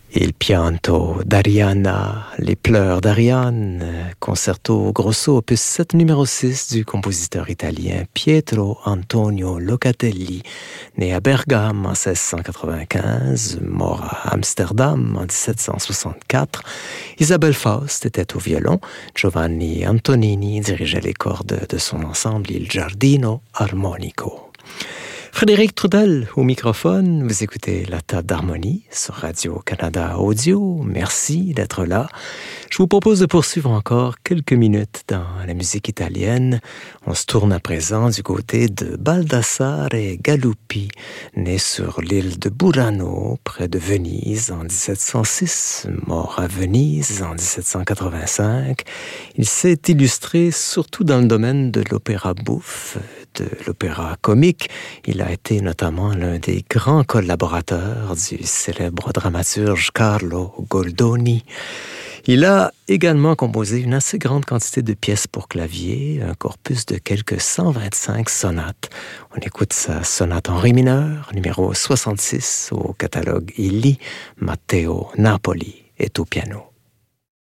Il pianto d'Ariana, les pleurs d'Ariane, concerto grosso opus 7 numéro 6 du compositeur italien Pietro Antonio Locatelli, né à Bergame en 1695, mort à Amsterdam en 1764. Isabelle Faust était au violon, Giovanni Antonini dirigeait les cordes de son ensemble Il Giardino Armonico. Frédéric Trudel au microphone, vous écoutez La Table d'Harmonie sur Radio-Canada Audio. Merci d'être là. Je vous propose de poursuivre encore quelques minutes dans la musique italienne. On se tourne à présent du côté de Baldassare Galuppi, né sur l'île de Burano, près de Venise en 1706, mort à Venise en 1785. Il s'est illustré surtout dans le domaine de l'opéra bouffe, de l'opéra comique. Il a été notamment l'un des grands collaborateurs du célèbre dramaturge Carlo Goldoni. Il a également composé une assez grande quantité de pièces pour clavier, un corpus de quelques 125 sonates. On écoute sa sonate en ré mineur, numéro 66 au catalogue Illy. Matteo Napoli est au piano.